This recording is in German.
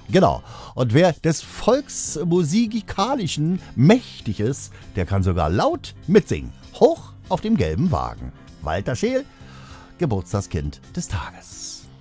Genau. Und wer des Volksmusikalischen mächtig ist, der kann sogar laut mitsingen. Hoch auf dem gelben Wagen. Walter Scheel, Geburtstagskind des Tages.